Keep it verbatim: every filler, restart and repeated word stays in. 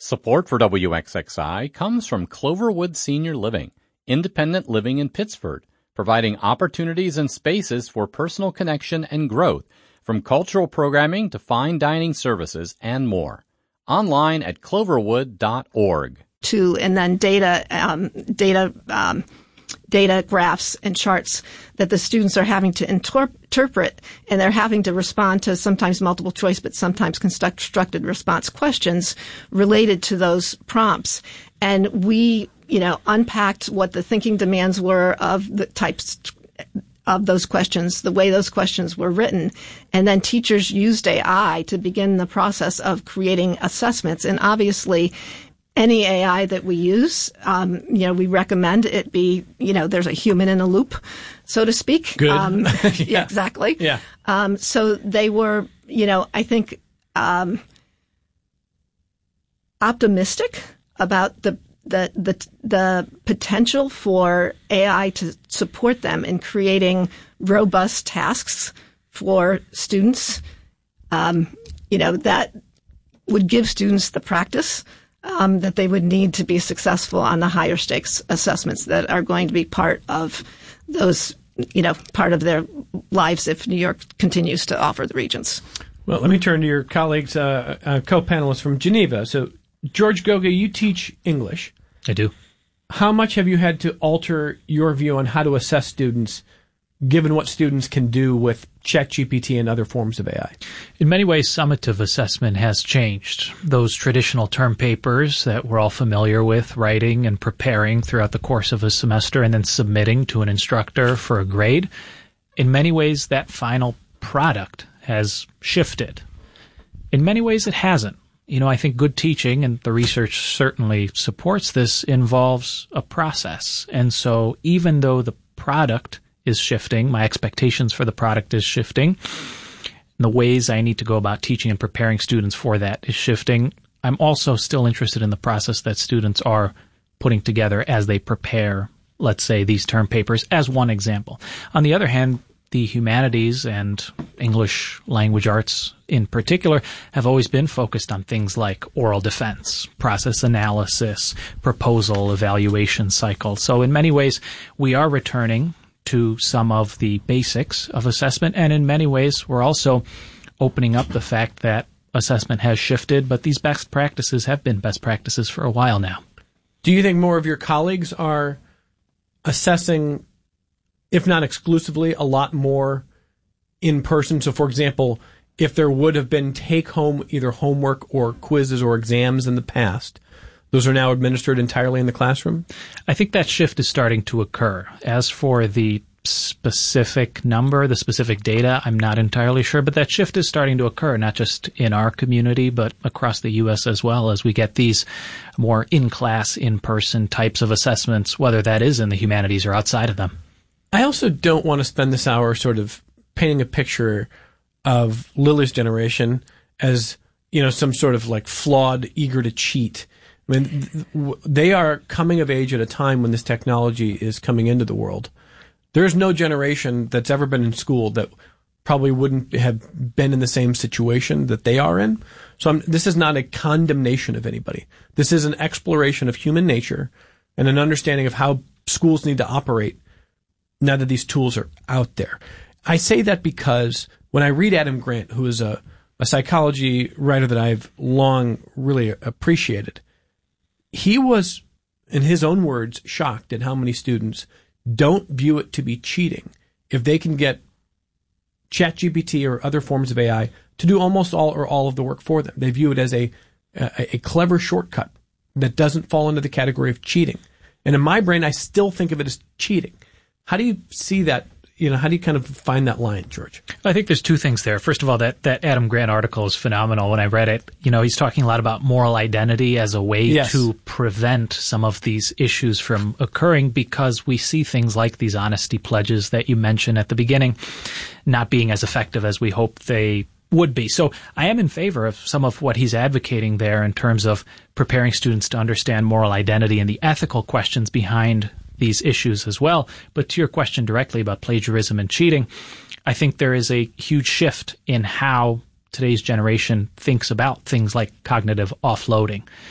Support for W X X I comes from Cloverwood Senior Living, independent living in Pittsford, providing opportunities and spaces for personal connection and growth, from cultural programming to fine dining services and more. Online at cloverwood dot org. To and then data, um, data, um, data graphs and charts that the students are having to inter- interpret, and they're having to respond to sometimes multiple choice, but sometimes constructed response questions related to those prompts. And we, you know, unpacked what the thinking demands were of the types of those questions, the way those questions were written, and then teachers used A I to begin the process of creating assessments. And obviously, any A I that we use, um, you know, we recommend it be, you know, there's a human in a loop, so to speak. Good. Um, yeah. yeah, exactly. Yeah. Um, so they were, you know, I think, um, optimistic about the, the, the, the potential for A I to support them in creating robust tasks for students, um, you know, that would give students the practice Um, that they would need to be successful on the higher stakes assessments that are going to be part of those, you know, part of their lives if New York continues to offer the Regents. Well, let me turn to your colleagues, uh, uh, co-panelists from Geneva. So, George Goga, you teach English. I do. How much have you had to alter your view on how to assess students, given what students can do with ChatGPT and other forms of A I? In many ways, summative assessment has changed. Those traditional term papers that we're all familiar with, writing and preparing throughout the course of a semester and then submitting to an instructor for a grade, in many ways, that final product has shifted. In many ways, it hasn't. You know, I think good teaching, and the research certainly supports this, involves a process. And so even though the product is shifting, my expectations for the product is shifting, and the ways I need to go about teaching and preparing students for that is shifting, I'm also still interested in the process that students are putting together as they prepare, let's say, these term papers, as one example. On the other hand, the humanities and English language arts in particular have always been focused on things like oral defense, process analysis, proposal, evaluation cycle. So in many ways, we are returning to some of the basics of assessment, and in many ways, we're also opening up the fact that assessment has shifted, but these best practices have been best practices for a while now. Do you think more of your colleagues are assessing, if not exclusively, a lot more in person? So, for example, if there would have been take-home either homework or quizzes or exams in the past, those are now administered entirely in the classroom? I think that shift is starting to occur. As for the specific number, the specific data, I'm not entirely sure, but that shift is starting to occur, not just in our community, but across the U S as well, as we get these more in-class, in-person types of assessments, whether that is in the humanities or outside of them. I also don't want to spend this hour sort of painting a picture of Lily's generation as, you know, some sort of like flawed, eager to cheat. I mean, they are coming of age at a time when this technology is coming into the world. There's no generation that's ever been in school that probably wouldn't have been in the same situation that they are in. So I'm, this is not a condemnation of anybody. This is an exploration of human nature and an understanding of how schools need to operate now that these tools are out there. I say that because when I read Adam Grant, who is a, a psychology writer that I've long really appreciated, he was, in his own words, shocked at how many students don't view it to be cheating if they can get ChatGPT or other forms of A I to do almost all or all of the work for them. They view it as a, a, a clever shortcut that doesn't fall into the category of cheating. And in my brain, I still think of it as cheating. How do you see that? You know, how do you kind of find that line, George? I think there's two things there. First of all, that, that Adam Grant article is phenomenal. When I read it, you know, he's talking a lot about moral identity as a way yes. to prevent some of these issues from occurring, because we see things like these honesty pledges that you mentioned at the beginning not being as effective as we hope they would be. So I am in favor of some of what he's advocating there in terms of preparing students to understand moral identity and the ethical questions behind these issues as well. But to your question directly about plagiarism and cheating, I think there is a huge shift in how today's generation thinks about things like cognitive offloading.